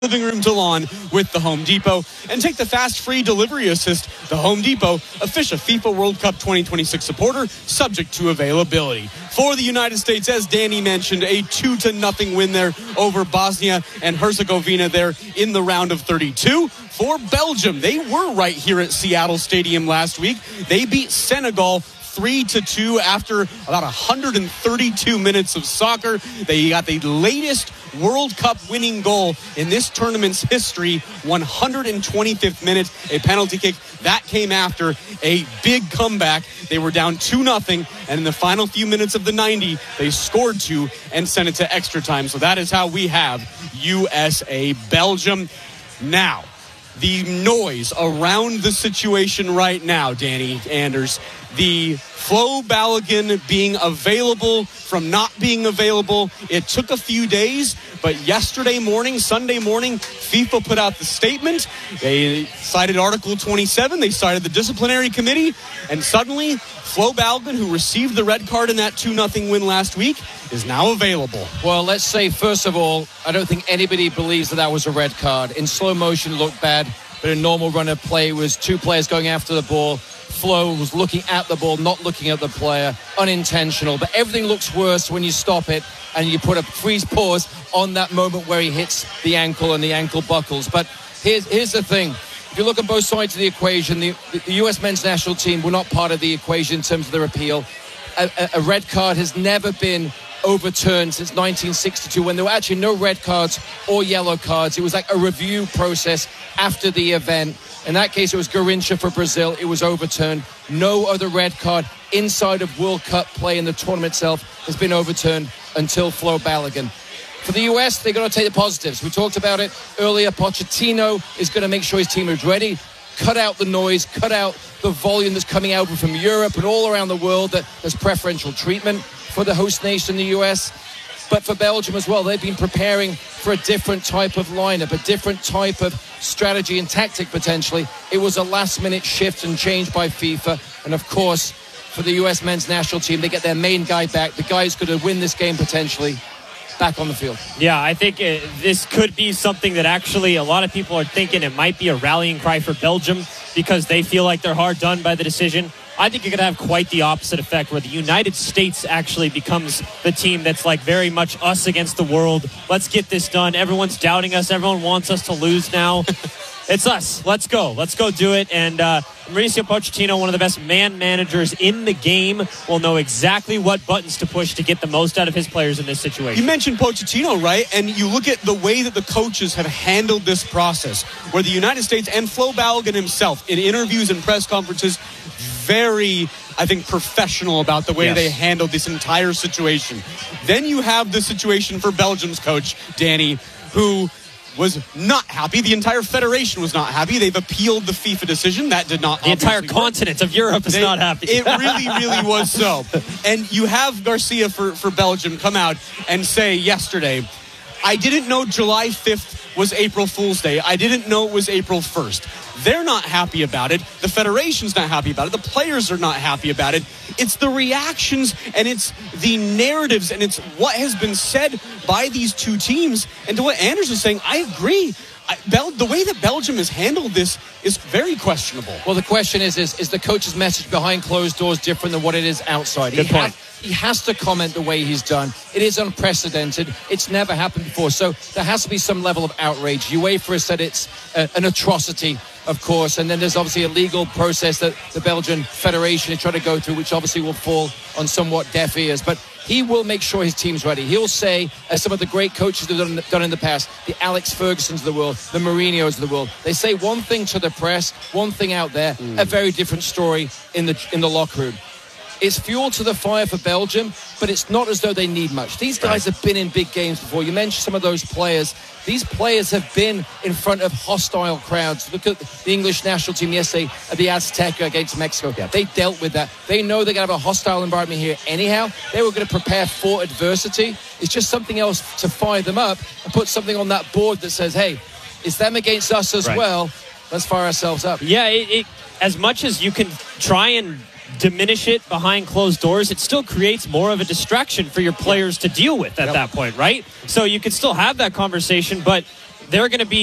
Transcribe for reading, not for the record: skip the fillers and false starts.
living room to lawn with the Home Depot, and take the fast free delivery assist. The Home Depot, official FIFA World Cup 2026 supporter, subject to availability. For the United States, as Danny mentioned, a 2-0 win there over Bosnia and Herzegovina there in the round of 32. For Belgium, they were right here at Seattle Stadium last week. They beat Senegal 3-2 after about 132 minutes of soccer. They got the latest World Cup winning goal in this tournament's history, 125th minute, a penalty kick. That came after a big comeback. They were down 2-0, and in the final few minutes of the 90, they scored 2 and sent it to extra time. So that is how we have USA-Belgium. Now, the noise around the situation right now, Danny Anders, the Flo Balogun being available from not being available. It took a few days, but yesterday morning, Sunday morning, FIFA put out the statement. They cited Article 27. They cited the disciplinary committee. And suddenly, Flo Balogun, who received the red card in that 2-0 win last week, is now available. Well, let's say, first of all, I don't think anybody believes that was a red card. In slow motion, it looked bad, but in normal run of play, it was two players going after the ball. Flo was looking at the ball, not looking at the player, unintentional. But everything looks worse when you stop it and you put a freeze pause on that moment where he hits the ankle and the ankle buckles. But here's the thing. If you look at both sides of the equation, the U.S. men's national team were not part of the equation in terms of their appeal. A red card has never been overturned since 1962, when there were actually no red cards or yellow cards. It was like a review process after the event. In that case, it was Garrincha for Brazil. It was overturned. No other red card inside of World Cup play in the tournament itself has been overturned until Flo Balogun. For the US, they're going to take the positives. We talked about it earlier. Pochettino is going to make sure his team is ready. Cut out the noise, cut out the volume that's coming out from Europe and all around the world that there's preferential treatment for the host nation, the US. But for Belgium as well, they've been preparing for a different type of lineup, a different type of strategy and tactic potentially. It was a last-minute shift and change by FIFA. And of course, for the US men's national team, they get their main guy back, the guy who's going to win this game potentially, back on the field. Yeah, I think this could be something that actually a lot of people are thinking it might be a rallying cry for Belgium because they feel like they're hard done by the decision. I think you're going to have quite the opposite effect where the United States actually becomes the team that's like very much us against the world. Let's get this done. Everyone's doubting us. Everyone wants us to lose now. It's us. Let's go. Let's go do it. And Mauricio Pochettino, one of the best man managers in the game, will know exactly what buttons to push to get the most out of his players in this situation. You mentioned Pochettino, right? And you look at the way that the coaches have handled this process, where the United States and Flo Balogun himself, in interviews and press conferences, very, I think, professional about the way they handled this entire situation. Then you have the situation for Belgium's coach, Danny, who was not happy. The entire federation was not happy. They've appealed the FIFA decision. That did not. The entire continent of Europe is not happy. It really, really was so. And you have Garcia for Belgium come out and say yesterday, I didn't know July 5th was April Fool's Day. I didn't know it was April 1st. They're not happy about it. The federation's not happy about it. The players are not happy about it. It's the reactions and it's the narratives and it's what has been said by these two teams. And to what Anders is saying, I agree. The way that Belgium has handled this is very questionable. Well, the question is the coach's message behind closed doors different than what it is outside? Good point. He has to comment the way he's done. It is unprecedented. It's never happened before. So there has to be some level of outrage. UEFA has said it's an atrocity, of course. And then there's obviously a legal process that the Belgian Federation is trying to go through, which obviously will fall on somewhat deaf ears. But he will make sure his team's ready. He'll say, as some of the great coaches have done in the past, the Alex Fergusons of the world, the Mourinhos of the world, they say one thing to the press, one thing out there, a very different story in the locker room. It's fuel to the fire for Belgium, but it's not as though they need much. These guys have been in big games before. You mentioned some of those players. These players have been in front of hostile crowds. Look at the English national team yesterday at the Azteca against Mexico. Yeah. They dealt with that. They know they're going to have a hostile environment here anyhow. They were going to prepare for adversity. It's just something else to fire them up and put something on that board that says, hey, it's them against us as well. Let's fire ourselves up. Yeah, as much as you can try and diminish it behind closed doors, it still creates more of a distraction for your players to deal with at that point, right? So you could still have that conversation, but they're going to be